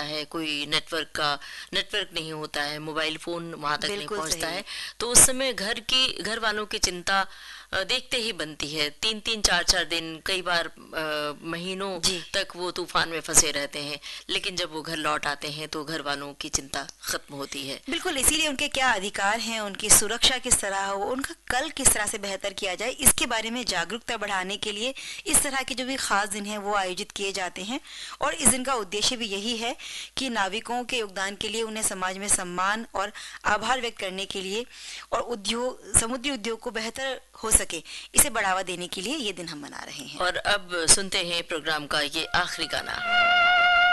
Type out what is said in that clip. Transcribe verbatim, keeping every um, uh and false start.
है, कोई नेटवर्क का नेटवर्क नहीं होता है, मोबाइल फोन वहां तक नहीं बिल्कुल पहुंचता सही। है, तो उस समय घर की घर वालों की चिंता अ, देखते ही बनती है। तीन तीन चार चार दिन, कई बार अ, महीनों जी। तक वो तूफान में फंसे रहते हैं, लेकिन जब वो घर लौट आते हैं तो घर वालों की चिंता खत्म होती है। बिल्कुल, इसीलिए उनके क्या अधिकार हैं, उनकी सुरक्षा किस तरह हो, उनका कल किस तरह से बेहतर किया जाए, इसके बारे में जागरूकता बढ़ाने के लिए इस तरह के जो भी खास दिन हैं वो आयोजित किए जाते हैं। और इस दिन का उद्देश्य भी यही है कि नाविकों के योगदान के लिए उन्हें समाज में सम्मान और आभार व्यक्त करने के लिए और उद्योग समुद्री उद्योग को बेहतर हो सके, इसे बढ़ावा देने के लिए ये दिन हम मना रहे हैं। और अब सुनते हैं प्रोग्राम का ये आखिरी गाना।